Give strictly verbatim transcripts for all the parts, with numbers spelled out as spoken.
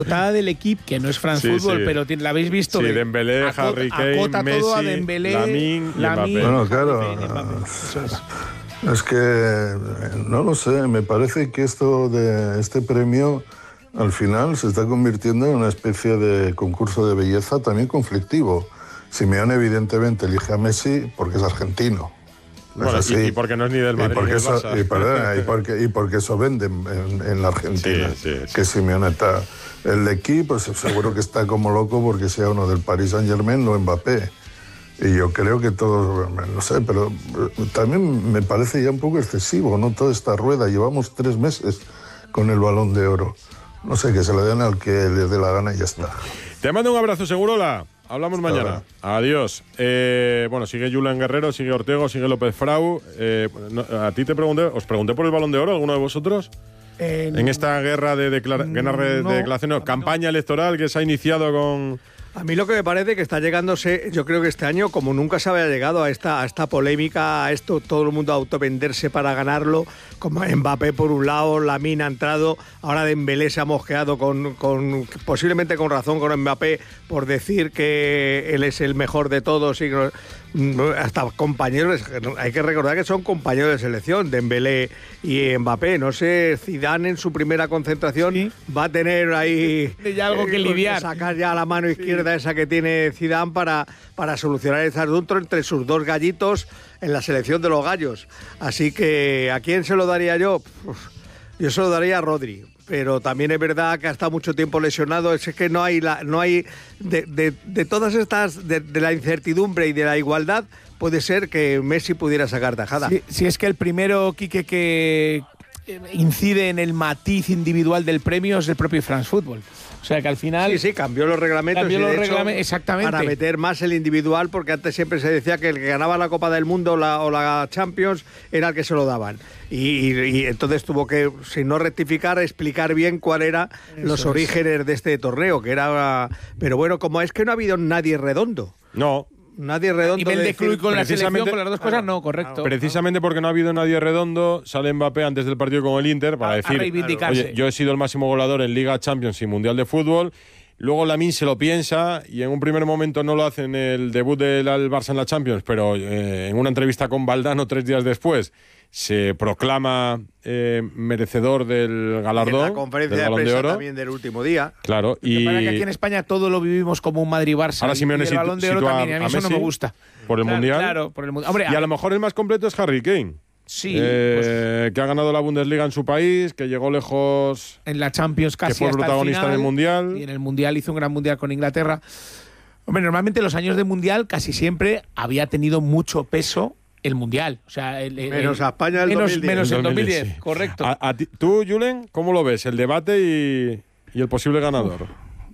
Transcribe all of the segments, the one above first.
portada del equipo, que no es France Sí, Football, sí. pero tiene- la habéis visto. Sí, de- Dembélé, acota- Harry Kane, acota todo a Messi, Dembélé, Lamine y Lamine, Mbappé. Bueno, claro. Harry Kane, Mbappé. Eso es. Es que, eh, no lo sé, me parece que esto de este premio al final se está convirtiendo en una especie de concurso de belleza también conflictivo. Simeone evidentemente elige a Messi porque es argentino. No Bueno, es así. y, y porque no es ni del Y Madrid porque, ni del eso, Barça. y, perdona, y, porque, y porque eso vende en, en la Argentina, Sí, sí, sí. que Simeone está. El equipo pues, seguro que está como loco porque sea uno del Paris Saint-Germain o Mbappé. Y yo creo que todos, no sé, pero eh, también me parece ya un poco excesivo, ¿no? Toda esta rueda, llevamos tres meses con el Balón de Oro. No sé, que se le den al que les dé la gana y ya está. Te mando un abrazo, Segurola. Hablamos mañana. Adiós. Eh, bueno, sigue Julen Guerrero, sigue Ortego, sigue López Frau. Eh, no, a ti te pregunté, ¿os pregunté por el Balón de Oro, alguno de vosotros? Eh, En esta guerra de, declara guerra de no, declaraciones, no. campaña electoral que se ha iniciado con... A mí lo que me parece que está llegándose, yo creo que este año, como nunca se había llegado a esta, a esta polémica, a esto, todo el mundo a autovenderse para ganarlo, como Mbappé por un lado, Lamine ha entrado, ahora Dembélé se ha mosqueado con, con posiblemente con razón con Mbappé por decir que él es el mejor de todos y hasta compañeros, hay que recordar que son compañeros de selección, Dembélé y Mbappé, no sé, Zidane en su primera concentración Sí. va a tener ahí Ya algo que eh, lidiar. sacar ya la mano izquierda esa que tiene Zidane para, para solucionar ese asunto entre sus dos gallitos en la selección de los gallos. Así que, ¿a quién se lo daría yo? Uf, yo se lo daría a Rodri. Pero también es verdad que ha estado mucho tiempo lesionado. Es que no hay, la, no hay de, de, de todas estas, de, de la incertidumbre y de la igualdad, puede ser que Messi pudiera sacar tajada. Si, si es que el primero, Quique, que incide en el matiz individual del premio es el propio France Football. O sea que al final... Sí, sí, cambió los reglamentos. Cambió y de los hecho, reglamentos, exactamente. Para meter más el individual, porque antes siempre se decía que el que ganaba la Copa del Mundo la, o la Champions era el que se lo daban. Y, y, y entonces tuvo que, sin no rectificar, explicar bien cuáles eran los es. orígenes de este torneo, que era... Pero bueno, como es que no ha habido nadie redondo. No, Nadie redondo. A nivel de, decir- club y con la selección, precisamente- con las dos cosas, no, correcto. precisamente porque no ha habido nadie redondo, sale Mbappé antes del partido con el Inter para A- a decir, reivindicarse. oye, yo he sido el máximo goleador en Liga, Champions y Mundial de Fútbol. Luego Lamine se lo piensa y en un primer momento no lo hace en el debut del Barça en la Champions, pero eh, en una entrevista con Valdano tres días después se proclama eh, merecedor del galardón, En la conferencia del de Balón de prensa Oro. también del último día. Claro, Lo que y pasa es que aquí en España todo lo vivimos como un Madrid-Barça. ahora y Simeone el situ- Balón de Oro sitúa también, y a mí a eso no Messi me gusta. por el Claro, Mundial. Claro, por el Mundial. Hombre, Y a lo mejor el más completo es Harry Kane. sí, Eh, pues, que ha ganado la Bundesliga en su país, que llegó lejos, en la Champions casi que fue hasta el protagonista final, en el Mundial. y en el Mundial hizo un gran Mundial con Inglaterra. Hombre, normalmente los años de Mundial casi siempre había tenido mucho peso el Mundial. O sea, el, el- Menos el- a España del menos, dos mil diez. menos el En dos mil diez, dos mil diez, sí. correcto. A- a ti- ¿Tú, Julen, cómo lo ves? El debate y, y el posible ganador.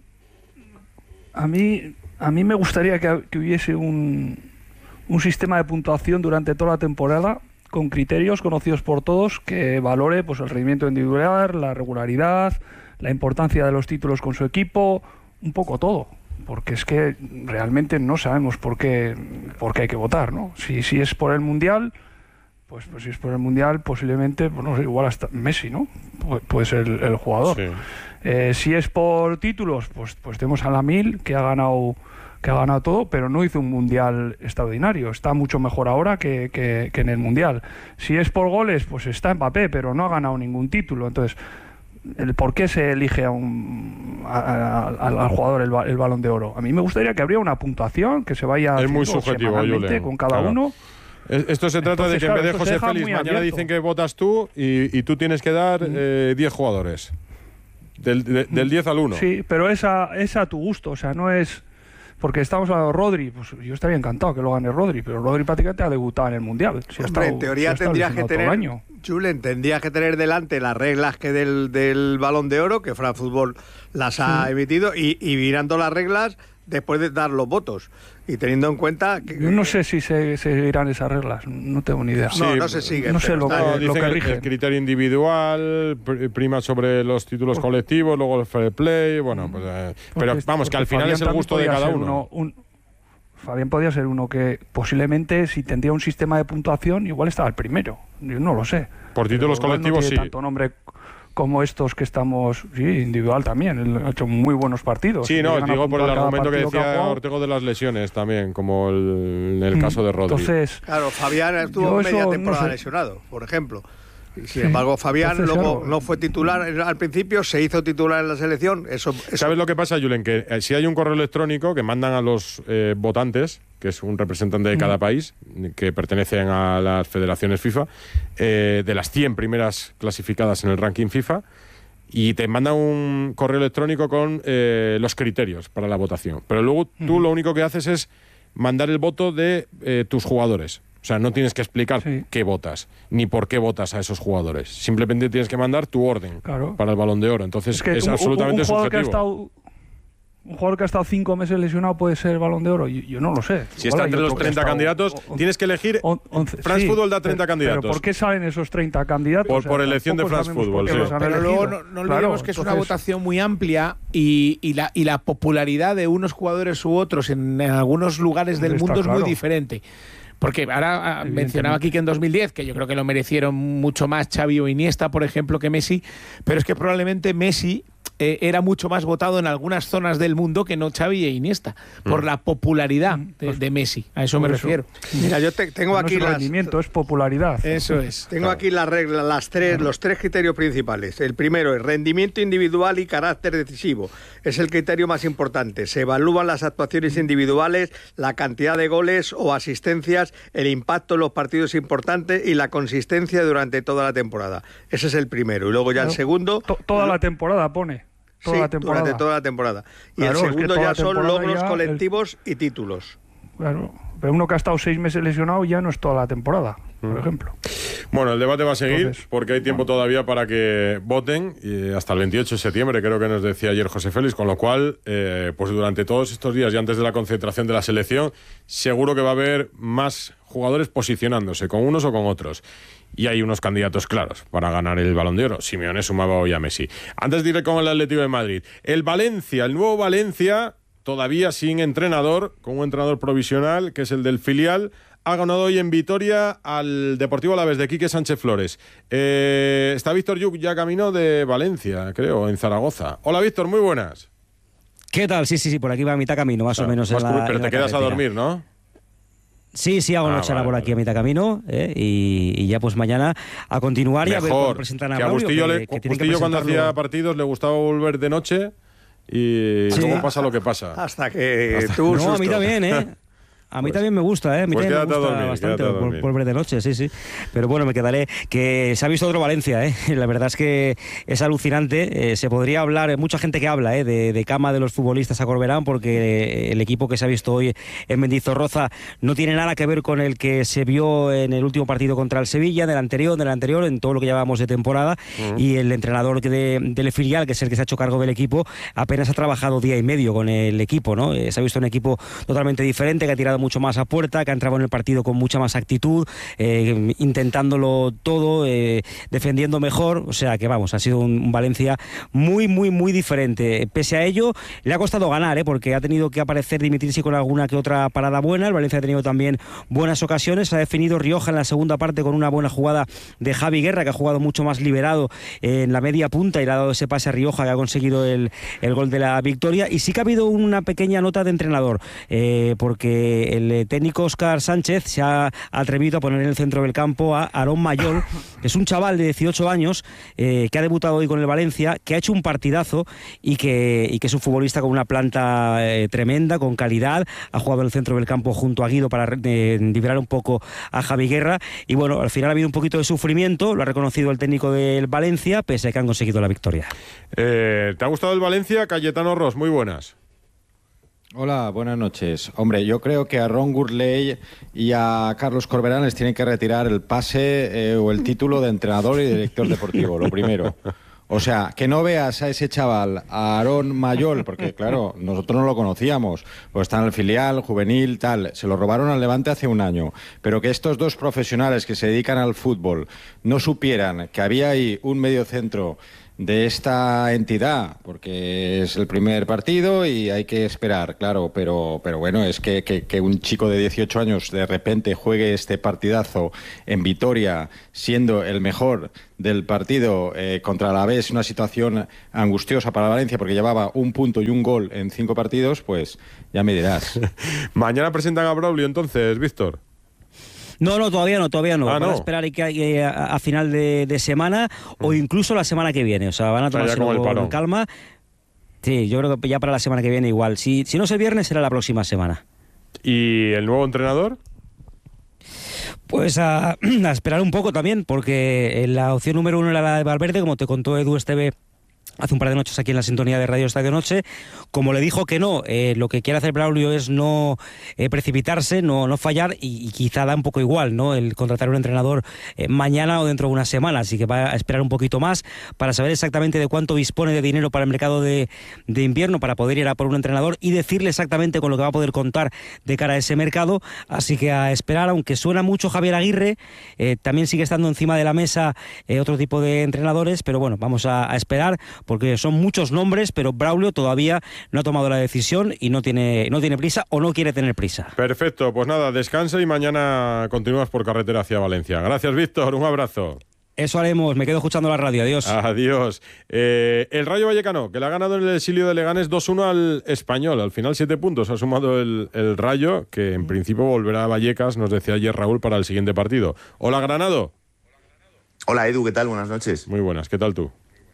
A mí, a mí me gustaría que, que hubiese un, un sistema de puntuación durante toda la temporada con criterios conocidos por todos que valore pues, el rendimiento individual, la regularidad, la importancia de los títulos con su equipo, un poco todo. Porque es que realmente no sabemos por qué, por qué hay que votar, ¿no? Si, si es por el Mundial, pues, pues si es por el Mundial, posiblemente, pues no sé, igual hasta Messi, ¿no? Pu- puede ser el, el jugador. Sí. Eh, si es por títulos, pues, pues tenemos a Lamine, que ha ganado que ha ganado todo, pero no hizo un Mundial extraordinario. Está mucho mejor ahora que, que, que en el Mundial. Si es por goles, pues está Mbappé, pero no ha ganado ningún título. Entonces, el por qué se elige a un, a- a- al, al jugador el, ba- el Balón de Oro. A mí me gustaría que habría una puntuación que se vaya Es muy haciendo subjetivo, semanalmente Julen, con cada claro. uno. Es- Esto se trata de Entonces, que en claro, vez de esto se José deja Félix, muy mañana abierto. dicen que votas tú y, y tú tienes que dar eh, diez jugadores. Del, de- del diez al uno. Sí, pero es a, es a tu gusto, o sea, no es... Porque estamos hablando de Rodri, pues yo estaría encantado que lo gane Rodri, pero Rodri prácticamente ha debutado en el Mundial. Si ha Hombre, estado- en teoría si ha estado tendrías que lesionado todo el tener, año. Julen, tendrías que tener delante las reglas que del, del Balón de Oro, que France Football las ha emitido, y, y mirando las reglas después de dar los votos. Y teniendo en cuenta que... Yo no sé si se seguirán esas reglas, no tengo ni idea. No, Sí, no se sigue. no sé pero lo está- que- No, lo dicen que el- el, rigen. criterio individual, pr- prima sobre los títulos colectivos, luego el fair play, bueno, pues, eh, pero Porque- vamos, que porque al final Fabián es el también gusto de podía cada ser uno. un- Fabián podía ser uno que posiblemente, si tendría un sistema de puntuación, igual estaba el primero. Yo no lo sé. Por títulos Pero igual colectivos no sí. tiene tanto nombre como estos que estamos, sí, individual también, él ha hecho muy buenos partidos. Sí, no, digo por el argumento que decía que Ortego de las lesiones también, como el, en el mm, caso de Rodri. Entonces, claro, Fabián estuvo media eso, temporada no sé. lesionado, por ejemplo. Sin sí, embargo, Fabián entonces, luego claro, no fue titular al principio, se hizo titular en la selección. Eso, eso... ¿Sabes lo que pasa, Julen? Que eh, si hay un correo electrónico que mandan a los eh, votantes, que es un representante de cada mm. país, que pertenecen a las federaciones FIFA, eh, de las cien primeras clasificadas en el ranking FIFA, y te mandan un correo electrónico con eh, los criterios para la votación. Pero luego tú mm. lo único que haces es mandar el voto de eh, tus jugadores. O sea, no tienes que explicar sí. qué votas, ni por qué votas a esos jugadores. Simplemente tienes que mandar tu orden claro. para el Balón de Oro. Entonces, es, que es un, absolutamente un, un subjetivo. Que ha estado, un jugador que ha estado cinco meses lesionado puede ser Balón de Oro. Yo, yo no lo sé. Si está entre los treinta candidatos, o, o, tienes que elegir. once, France sí, Football da treinta pero, candidatos. ¿Pero por qué salen esos treinta candidatos? Por, o sea, por elección de France Football, sí. Pero luego no, no olvidemos que es una votación muy amplia y, y, la, y la popularidad de unos jugadores u otros en, en algunos lugares del mundo es muy diferente. Porque ahora mencionaba aquí que en dos mil diez, que yo creo que lo merecieron mucho más Xavi o Iniesta, por ejemplo, que Messi, pero es que probablemente Messi eh, era mucho más votado en algunas zonas del mundo que no Xavi e Iniesta, mm. por la popularidad de, de Messi. A eso me refiero. Mira, yo te, tengo no aquí es las... rendimiento, es popularidad. Eso es. Tengo claro. aquí las reglas, las tres, claro. los tres criterios principales. El primero es rendimiento individual y carácter decisivo. Es el criterio más importante. Se evalúan las actuaciones individuales, la cantidad de goles o asistencias, el impacto en los partidos importantes y la consistencia durante toda la temporada. Ese es el primero. Y luego ya claro. el segundo... To- toda la temporada pone. Toda sí, la temporada. durante toda la temporada. Y claro, el segundo es que ya son logros ya colectivos el... y títulos. Claro, pero uno que ha estado seis meses lesionado ya no es toda la temporada, por mm. ejemplo. Bueno, el debate va a seguir Entonces, porque hay tiempo bueno. todavía para que voten y hasta el veintiocho de septiembre, creo que nos decía ayer José Félix, con lo cual, eh, pues durante todos estos días y antes de la concentración de la selección, seguro que va a haber más jugadores posicionándose con unos o con otros. Y hay unos candidatos claros para ganar el Balón de Oro. Simeone sumaba hoy a Messi. Antes de ir con el Atlético de Madrid, el Valencia, el nuevo Valencia, todavía sin entrenador, con un entrenador provisional, que es el del filial, ha ganado hoy en Vitoria al Deportivo Alavés de Quique Sánchez Flores. Eh, está Víctor Lluc ya camino de Valencia, creo, en Zaragoza. Hola Víctor, muy buenas. ¿Qué tal? Sí, sí, sí, por aquí va a mitad camino, más claro, o menos. Más en la, pero en te la quedas carretera. a dormir, ¿no? Sí, sí, hago ah, una charla vale, por vale. aquí a mitad camino eh, y, y ya pues mañana a continuar y Mejor, a ver cómo presentan a que a Braulio, Agustillo, que, le, que Agustillo cuando hacía partidos le gustaba volver de noche y sí. luego pasa lo que pasa. Hasta que Hasta... tú... No, a mí también, ¿eh? A mí pues, también me gusta, ¿eh? A mí pues también me gusta dormir, bastante por, por ver de noche, sí, sí. Pero bueno, me quedaré. Que se ha visto otro Valencia, ¿eh? La verdad es que es alucinante. Eh, se podría hablar, eh, mucha gente que habla, ¿eh? De, de cama de los futbolistas a Corberán, porque el equipo que se ha visto hoy en Mendizorroza no tiene nada que ver con el que se vio en el último partido contra el Sevilla, del anterior, del anterior, en todo lo que llevábamos de temporada. Uh-huh. Y el entrenador de, del filial, que es el que se ha hecho cargo del equipo, apenas ha trabajado día y medio con el equipo, ¿no? Eh, se ha visto un equipo totalmente diferente, que ha tirado mucho más a puerta, que ha entrado en el partido con mucha más actitud, eh, intentándolo todo, eh, defendiendo mejor. O sea que vamos, ha sido un, un Valencia muy, muy, muy diferente. Pese a ello, le ha costado ganar, ¿eh? Porque ha tenido que aparecer Dimitrissi con alguna que otra parada buena. El Valencia ha tenido también buenas ocasiones. Ha definido Rioja en la segunda parte con una buena jugada de Javi Guerra, que ha jugado mucho más liberado en la media punta y le ha dado ese pase a Rioja, que ha conseguido el, el gol de la victoria. Y sí que ha habido una pequeña nota de entrenador, eh, porque el técnico Óscar Sánchez se ha atrevido a poner en el centro del campo a Aarón Mayol, que es un chaval de dieciocho años, eh, que ha debutado hoy con el Valencia, que ha hecho un partidazo y que, y que es un futbolista con una planta eh, tremenda, con calidad. Ha jugado en el centro del campo junto a Guido para eh, liberar un poco a Javi Guerra. Y bueno, al final ha habido un poquito de sufrimiento, lo ha reconocido el técnico del Valencia, pese a que han conseguido la victoria. Eh, ¿Te ha gustado el Valencia? Cayetano Ros, muy buenas. Hola, buenas noches. Hombre, yo creo que a Ron Gurley y a Carlos Corberán les tienen que retirar el pase eh, o el título de entrenador y director deportivo, lo primero. O sea, que no veas a ese chaval, a Aarón Mayol, porque claro, nosotros no lo conocíamos, pues está en el filial, juvenil, tal, se lo robaron al Levante hace un año, pero que estos dos profesionales que se dedican al fútbol no supieran que había ahí un mediocentro de esta entidad, porque es el primer partido y hay que esperar, claro, pero, pero bueno, es que, que, que un chico de dieciocho años de repente juegue este partidazo en Vitoria, siendo el mejor del partido eh, contra la Alavés, una situación angustiosa para Valencia, porque llevaba un punto y un gol en cinco partidos, pues ya me dirás. Mañana presentan a Braulio entonces, Víctor. No, no, todavía no, todavía no. Ah, van no. a esperar y que, eh, a, a final de, de semana o incluso la semana que viene. O sea, van a tomarse con calma. Sí, yo creo que ya para la semana que viene igual. Si, si no es el viernes, será la próxima semana. ¿Y el nuevo entrenador? Pues a, a esperar un poco también, porque la opción número uno era la de Valverde, como te contó Edu Esteve hace un par de noches aquí en la sintonía de Radio Estadio Noche. Como le dijo que no, eh, lo que quiere hacer Braulio es no eh, precipitarse, no, no fallar, y, y quizá da un poco igual, ¿no?, el contratar a un entrenador eh, mañana o dentro de una semana, así que va a esperar un poquito más para saber exactamente de cuánto dispone de dinero para el mercado de, de invierno, para poder ir a por un entrenador y decirle exactamente con lo que va a poder contar de cara a ese mercado. Así que a esperar, aunque suena mucho Javier Aguirre, eh, también sigue estando encima de la mesa eh, otro tipo de entrenadores, pero bueno, vamos a, a esperar, porque son muchos nombres, pero Braulio todavía no ha tomado la decisión y no tiene, no tiene prisa o no quiere tener prisa. Perfecto, pues nada, descansa y mañana continúas por carretera hacia Valencia. Gracias, Víctor, un abrazo. Eso haremos, me quedo escuchando la radio, adiós. Adiós. Eh, el Rayo Vallecano, que le ha ganado en el exilio de Leganés dos uno al Español. Al final siete puntos ha sumado el, el Rayo, que en principio volverá a Vallecas, nos decía ayer Raúl, para el siguiente partido. Hola, Granado. Hola, Edu, ¿qué tal? Buenas noches. Muy buenas, ¿qué tal tú?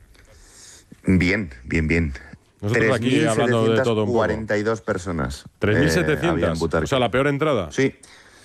Bien, bien, bien. Nosotros aquí hablando de todo un poco. cuarenta y dos personas. tres mil setecientos, eh, o sea, la peor entrada. Sí,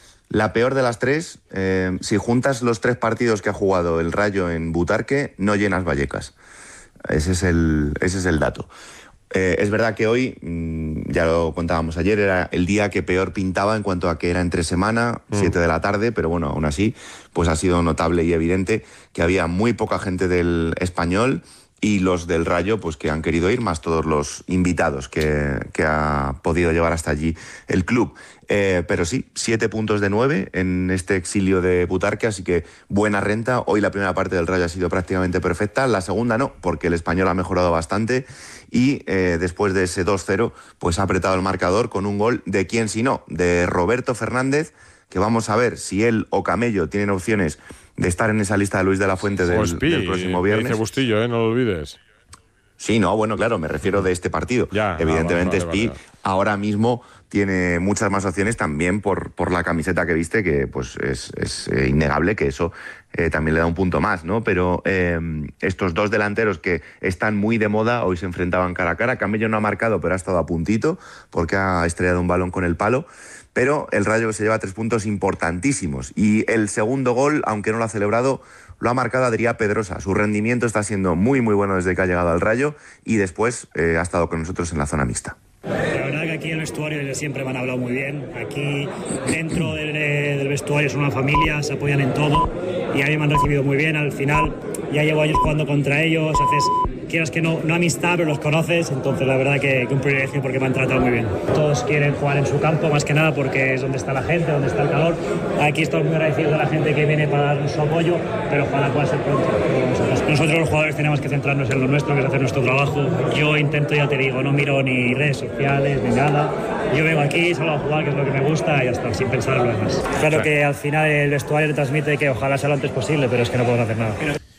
la peor de las tres. Eh, si juntas los tres partidos que ha jugado el Rayo en Butarque, no llenas Vallecas. Ese es el, ese es el dato. Eh, es verdad que hoy, mmm, ya lo contábamos ayer, era el día que peor pintaba en cuanto a que era entre semana, mm. siete de la tarde, pero bueno, aún así, pues ha sido notable y evidente que había muy poca gente del Español y los del Rayo, pues que han querido ir, más todos los invitados que, que ha podido llevar hasta allí el club. Eh, pero sí, siete puntos de nueve en este exilio de Butarque, así que buena renta. Hoy la primera parte del Rayo ha sido prácticamente perfecta, la segunda no, porque el Español ha mejorado bastante y eh, después de ese dos cero, pues ha apretado el marcador con un gol de quién si no, de Roberto Fernández, que vamos a ver si él o Camello tienen opciones de estar en esa lista de Luis de la Fuente del, Hospi, del próximo viernes. Dice Bustillo, ¿eh? No lo olvides. Sí, no, bueno, claro, me refiero de este partido. Ya, Evidentemente, ah, vale, vale, Spi vale. ahora mismo tiene muchas más opciones también por, por la camiseta que viste, que pues es, es eh, innegable que eso eh, también le da un punto más, ¿no? Pero eh, estos dos delanteros que están muy de moda, hoy se enfrentaban cara a cara. Camello no ha marcado, pero ha estado a puntito, porque ha estrellado un balón con el palo. Pero el Rayo, que se lleva tres puntos importantísimos. Y el segundo gol, aunque no lo ha celebrado, lo ha marcado Adrià Pedrosa. Su rendimiento está siendo muy, muy bueno desde que ha llegado al Rayo y después eh, ha estado con nosotros en la zona mixta. La verdad que aquí en el vestuario desde siempre me han hablado muy bien. Aquí dentro del, del vestuario son una familia, se apoyan en todo y a mí me han recibido muy bien. Al final ya llevo años jugando contra ellos, haces, quieras que no, no amistad, pero los conoces, entonces la verdad que, que un privilegio porque me han tratado muy bien. Todos quieren jugar en su campo, más que nada porque es donde está la gente, donde está el calor. Aquí estoy muy agradecido a la gente que viene para darnos su apoyo, pero ojalá pueda ser pronto. Nosotros los jugadores tenemos que centrarnos en lo nuestro, que es hacer nuestro trabajo. Yo intento, ya te digo, no miro ni redes sociales ni nada. Yo vengo aquí, salgo a jugar, que es lo que me gusta, y ya está, sin pensar en lo demás. Claro que al final el vestuario le transmite que ojalá sea lo antes posible, pero es que no podemos hacer nada.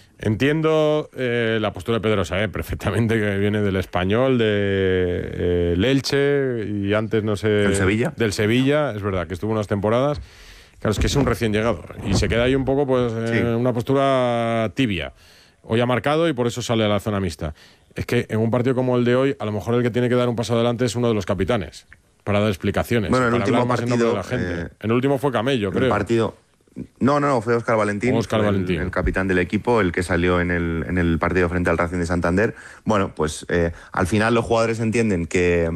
Entiendo eh, la postura de Pedrosa, eh, perfectamente, que viene del Español, de eh, Elche y antes, no sé... ¿Del Sevilla? Del Sevilla, es verdad, que estuvo unas temporadas. Claro, es que es un recién llegado y se queda ahí un poco, pues, en sí. una postura tibia. Hoy ha marcado y por eso sale a la zona mixta. Es que en un partido como el de hoy, a lo mejor el que tiene que dar un paso adelante es uno de los capitanes, para dar explicaciones, bueno, el para último hablar más partido, en nombre de la gente. Eh, el último fue Camello, creo. El partido... No, no, no, fue Óscar Valentín, Óscar Valentín. El, el capitán del equipo, el que salió en el, en el partido frente al Racing de Santander. Bueno, pues eh, al final los jugadores entienden que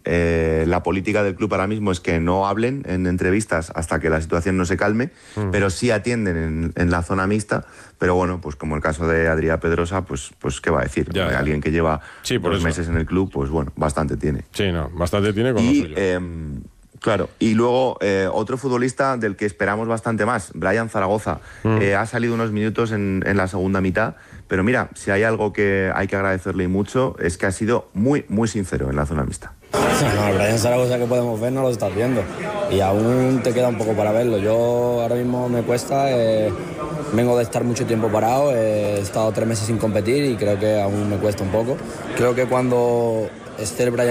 eh, la política del club ahora mismo es que no hablen en entrevistas hasta que la situación no se calme, mm. pero sí atienden en, en la zona mixta. Pero bueno, pues como el caso de Adrià Pedrosa, pues, pues ¿qué va a decir? Ya, ya. Alguien que lleva sí, dos eso. meses en el club, pues bueno, bastante tiene. Sí, no, bastante tiene con y, lo suyo. Eh, Claro, y luego eh, otro futbolista del que esperamos bastante más, Brian Zaragoza. Mm. Eh, ha salido unos minutos en, en la segunda mitad, Pero mira, si hay algo que hay que agradecerle y mucho, es que ha sido muy, muy sincero en la zona mixta. No, el Brian Zaragoza que podemos ver no lo estás viendo y aún te queda un poco para verlo. Yo ahora mismo me cuesta, eh, vengo de estar mucho tiempo parado, eh, he estado tres meses sin competir y creo que aún me cuesta un poco. Creo que cuando esté el Brian